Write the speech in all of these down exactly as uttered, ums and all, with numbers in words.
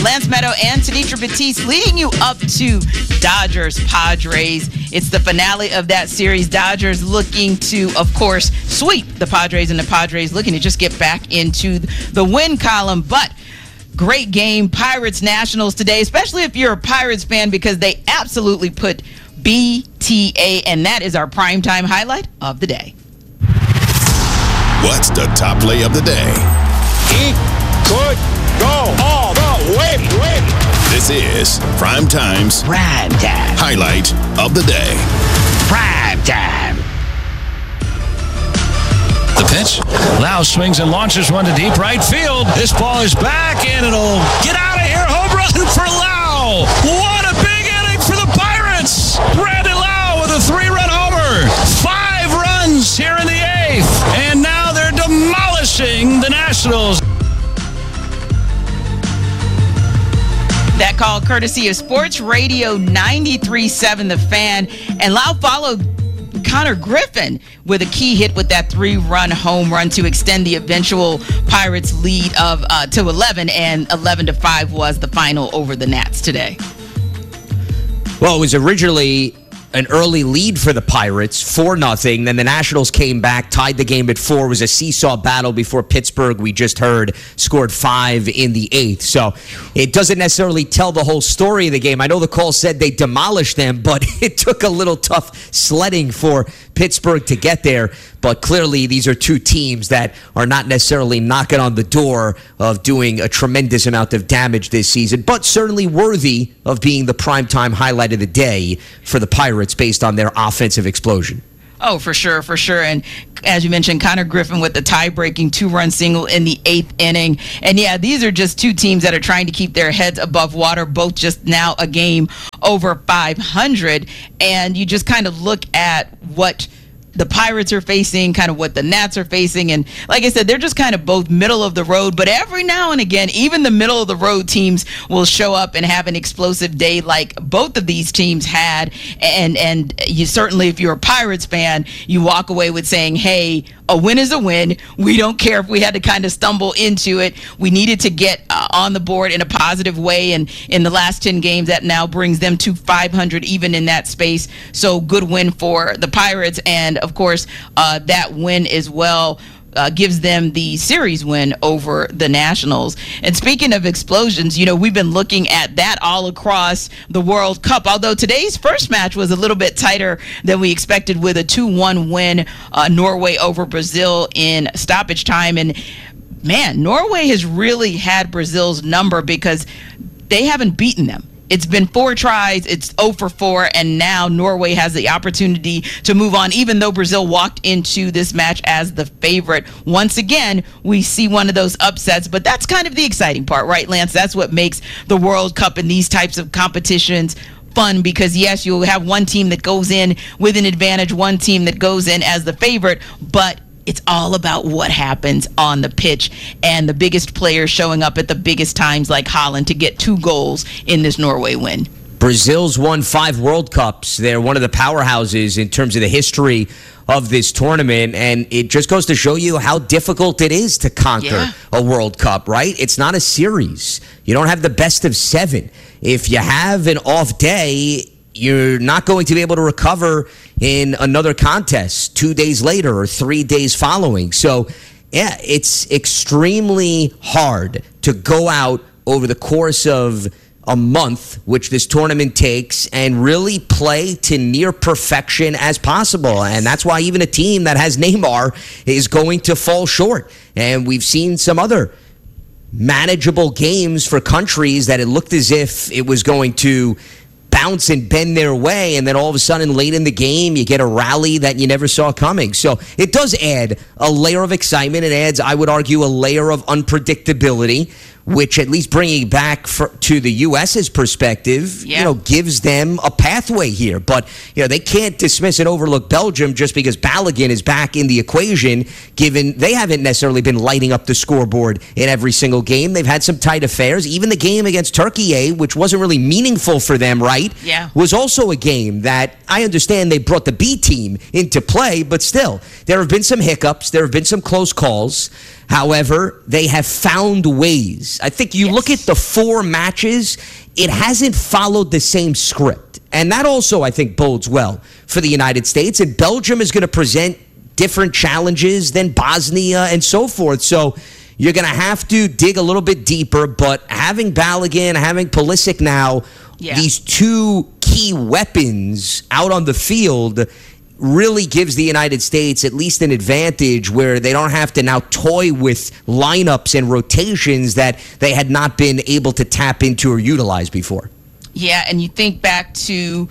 Lance Meadow and Tanitra Batiste leading you up to Dodgers Padres. It's the finale of that series. Dodgers looking to, of course, sweep the Padres, and the Padres looking to just get back into the win column. But great game, Pirates Nationals today, especially if you're a Pirates fan, because they absolutely put B T A, and that is our primetime highlight of the day. What's the top play of the day? He could go all the way. This is Primetime's Prime Time highlight of the day. Prime Time. The pitch. Lau swings and launches one to deep right field. This ball is back, and it'll get out of here. Home run for Lau. What a big inning for the Pirates. Brandon Lau with a three-run homer. Five runs here in the eighth. And now they're demolishing the Nationals. That call courtesy of Sports Radio ninety-three point seven The Fan. And Lau followed Connor Griffin with a key hit with that three-run home run to extend the eventual Pirates lead of uh, to eleven, and eleven to five was the final over the Nats today. Well, it was originally an early lead for the Pirates, four nothing. Then the Nationals came back, tied the game at four. It was a seesaw battle before Pittsburgh, we just heard, scored five in the eighth. So it doesn't necessarily tell the whole story of the game. I know the call said they demolished them, but it took a little tough sledding for Pittsburgh to get there. But clearly these are two teams that are not necessarily knocking on the door of doing a tremendous amount of damage this season, but certainly worthy of being the primetime highlight of the day for the Pirates based on their offensive explosion. Oh, for sure, for sure. And as you mentioned, Connor Griffin with the tie-breaking two-run single in the eighth inning. And yeah, these are just two teams that are trying to keep their heads above water, both just now a game over five hundred. And you just kind of look at what the Pirates are facing, kind of what the Nats are facing. And like I said, they're just kind of both middle of the road. But every now and again, even the middle of the road teams will show up and have an explosive day like both of these teams had. And and you certainly, if you're a Pirates fan, you walk away with saying, hey, a win is a win. We don't care if we had to kind of stumble into it. We needed to get uh, on the board in a positive way. And in the last ten games, that now brings them to five hundred, even in that space. So good win for the Pirates. And of course, uh, that win as well Uh, gives them the series win over the Nationals. And speaking of explosions, you know, we've been looking at that all across the World Cup, although today's first match was a little bit tighter than we expected with a two one win, uh, Norway over Brazil in stoppage time. And man, Norway has really had Brazil's number because they haven't beaten them. It's been four tries, it's zero for four, and now Norway has the opportunity to move on, even though Brazil walked into this match as the favorite. Once again, we see one of those upsets, but that's kind of the exciting part, right, Lance? That's what makes the World Cup and these types of competitions fun, because yes, you'll have one team that goes in with an advantage, one team that goes in as the favorite, but it's all about what happens on the pitch and the biggest players showing up at the biggest times, like Haaland, to get two goals in this Norway win. Brazil's won five World Cups. They're one of the powerhouses in terms of the history of this tournament, and it just goes to show you how difficult it is to conquer yeah. a World Cup, right? It's not a series. You don't have the best of seven. If you have an off day, you're not going to be able to recover in another contest two days later or three days following. So, yeah, it's extremely hard to go out over the course of a month, which this tournament takes, and really play to near perfection as possible. And that's why even a team that has Neymar is going to fall short. And we've seen some other manageable games for countries that it looked as if it was going to bounce and bend their way, and then all of a sudden late in the game you get a rally that you never saw coming. So it does add a layer of excitement. It adds, I would argue, a layer of unpredictability, which at least bringing back for, to the U S's perspective, yeah. you know, gives them a pathway here. But, you know, they can't dismiss and overlook Belgium just because Balogun is back in the equation, given they haven't necessarily been lighting up the scoreboard in every single game. They've had some tight affairs. Even the game against Turkey, which wasn't really meaningful for them, right, yeah. was also a game that I understand they brought the B team into play, but still, there have been some hiccups. There have been some close calls. However, they have found ways. I think you yes. look at the four matches, it hasn't followed the same script. And that also, I think, bodes well for the United States. And Belgium is going to present different challenges than Bosnia and so forth. So you're going to have to dig a little bit deeper. But having Balogun, having Pulisic now, yeah. these two key weapons out on the field really gives the United States at least an advantage where they don't have to now toy with lineups and rotations that they had not been able to tap into or utilize before. Yeah, and you think back to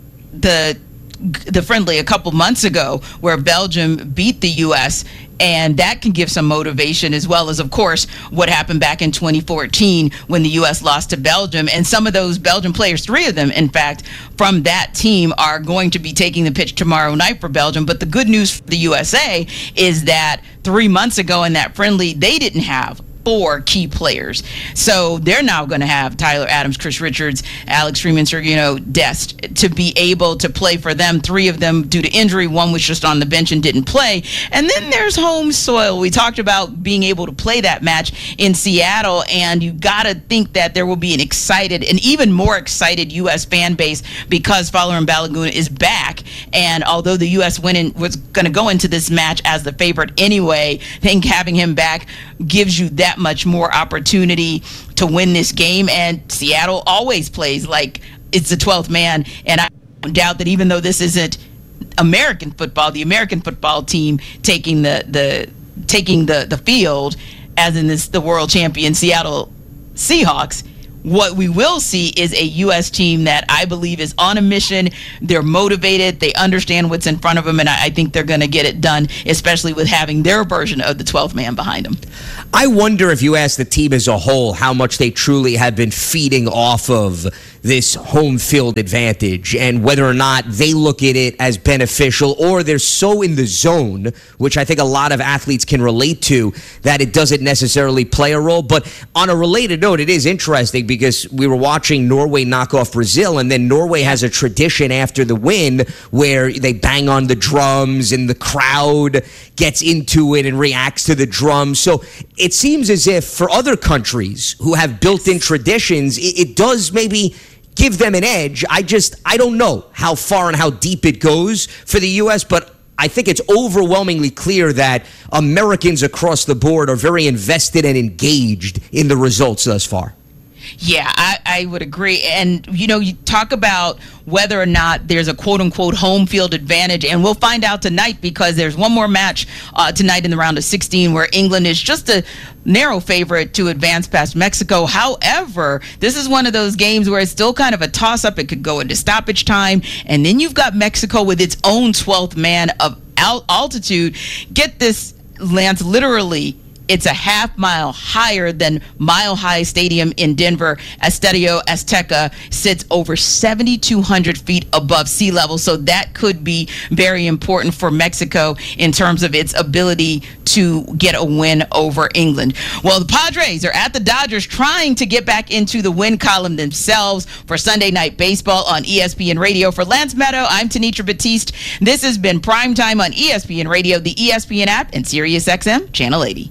the the friendly a couple months ago where Belgium beat the U S, and that can give some motivation, as well as, of course, what happened back in twenty fourteen when the U S lost to Belgium. And some of those Belgian players, three of them, in fact, from that team are going to be taking the pitch tomorrow night for Belgium. But the good news for the U S A is that three months ago in that friendly, they didn't have four key players. So they're now going to have Tyler Adams, Chris Richards, Alex Freeman, Sergio Dest to be able to play for them. Three of them due to injury. One was just on the bench and didn't play. And then there's home soil. We talked about being able to play that match in Seattle, and you got to think that there will be an excited, an even more excited U S fan base because Folarin Balogun is back. And although the U S went in, was going to go into this match as the favorite anyway, I think having him back gives you that much more opportunity to win this game. And Seattle always plays like it's the twelfth man, and I don't doubt that even though this isn't American football, the American football team taking the the taking the the field, as in this the world champion Seattle Seahawks, what we will see is a U S team that I believe is on a mission. They're motivated. They understand what's in front of them, and I, I think they're going to get it done, especially with having their version of the twelfth man behind them. I wonder if you ask the team as a whole how much they truly have been feeding off of this home field advantage and whether or not they look at it as beneficial, or they're so in the zone, which I think a lot of athletes can relate to, that it doesn't necessarily play a role. But on a related note, it is interesting because we were watching Norway knock off Brazil, and then Norway has a tradition after the win where they bang on the drums and the crowd gets into it and reacts to the drums. So it seems as if for other countries who have built-in traditions, it, it does maybe give them an edge. I just, I don't know how far and how deep it goes for the U S, but I think it's overwhelmingly clear that Americans across the board are very invested and engaged in the results thus far. Yeah, I, I would agree. And, you know, you talk about whether or not there's a quote-unquote home field advantage, and we'll find out tonight because there's one more match uh, tonight in the round of sixteen where England is just a narrow favorite to advance past Mexico. However, this is one of those games where it's still kind of a toss-up. It could go into stoppage time, and then you've got Mexico with its own twelfth man of alt- altitude. Get this, Lance, literally it's a half mile higher than Mile High Stadium in Denver. Estadio Azteca sits over seventy-two hundred feet above sea level. So that could be very important for Mexico in terms of its ability to get a win over England. Well, the Padres are at the Dodgers trying to get back into the win column themselves for Sunday Night Baseball on E S P N Radio. For Lance Meadow, I'm Tanitra Batiste. This has been Primetime on E S P N Radio, the E S P N app, and Sirius X M Channel eighty.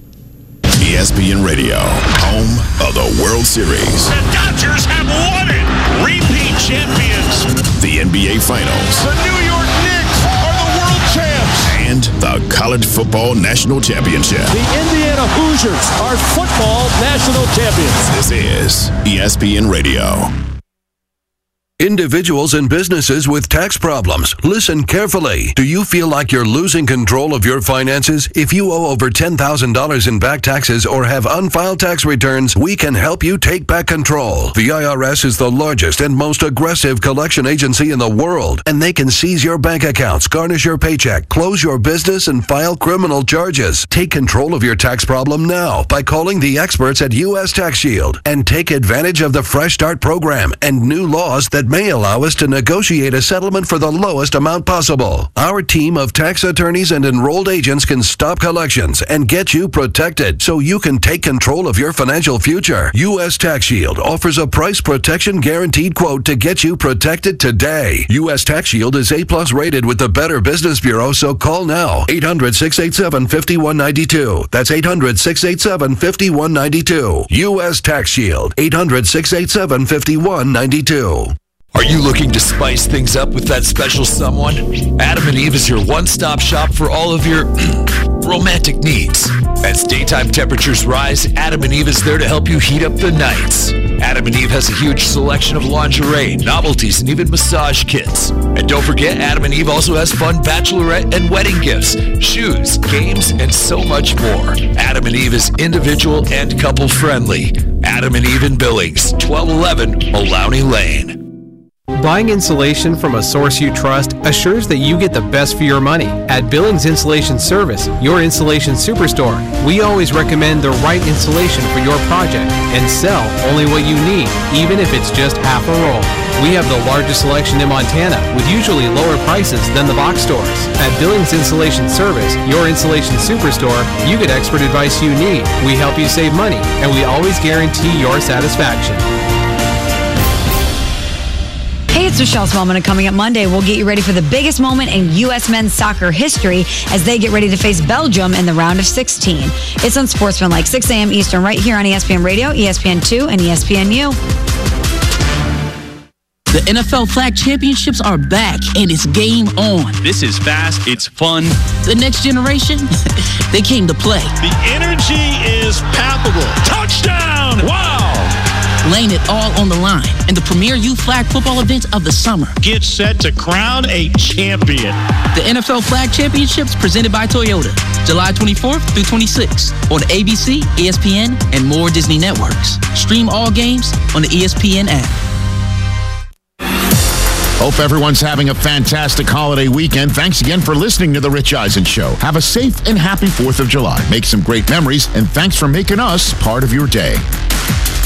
E S P N Radio, home of the World Series. The Dodgers have won it! Repeat champions. The N B A Finals. The New York Knicks are the world champs. And the College Football National Championship. The Indiana Hoosiers are football national champions. This is E S P N Radio. Individuals and businesses with tax problems, listen carefully. Do you feel like you're losing control of your finances? If you owe over ten thousand dollars in back taxes or have unfiled tax returns, we can help you take back control. The I R S is the largest and most aggressive collection agency in the world, and they can seize your bank accounts, garnish your paycheck, close your business, and file criminal charges. Take control of your tax problem now by calling the experts at U S Tax Shield and take advantage of the Fresh Start program and new laws that may allow us to negotiate a settlement for the lowest amount possible. Our team of tax attorneys and enrolled agents can stop collections and get you protected so you can take control of your financial future. U S Tax Shield offers a price protection guaranteed quote to get you protected today. U S Tax Shield is A-plus rated with the Better Business Bureau, so call now. eight hundred, six eight seven, five one nine two. That's eight hundred, six eight seven, five one nine two. U S Tax Shield. eight hundred, six eight seven, five one nine two. Are you looking to spice things up with that special someone? Adam and Eve is your one-stop shop for all of your romantic needs. As daytime temperatures rise, Adam and Eve is there to help you heat up the nights. Adam and Eve has a huge selection of lingerie, novelties, and even massage kits. And don't forget, Adam and Eve also has fun bachelorette and wedding gifts, shoes, games, and so much more. Adam and Eve is individual and couple-friendly. Adam and Eve in Billings, twelve eleven Maloney Lane. Buying insulation from a source you trust assures that you get the best for your money. At Billings Insulation Service, your insulation superstore, we always recommend the right insulation for your project and sell only what you need, even if it's just half a roll. We have the largest selection in Montana with usually lower prices than the box stores. At Billings Insulation Service, your insulation superstore, you get expert advice you need. We help you save money, and we always guarantee your satisfaction. Hey, it's Michelle Swellman, and coming up Monday, we'll get you ready for the biggest moment in U S men's soccer history as they get ready to face Belgium in the round of sixteen. It's on Sportsmanlike, six a.m. Eastern, right here on E S P N Radio, E S P N two, and E S P N U. The N F L Flag Championships are back, and it's game on. This is fast, it's fun. The next generation, they came to play. The energy is palpable. Touchdown! Wow! Laying it all on the line in the premier youth flag football event of the summer. Get set to crown a champion. The N F L Flag Championships presented by Toyota, July twenty-fourth through twenty-sixth on A B C, E S P N, and more Disney networks. Stream all games on the E S P N app. Hope everyone's having a fantastic holiday weekend. Thanks again for listening to The Rich Eisen Show. Have a safe and happy fourth of July. Make some great memories, and thanks for making us part of your day.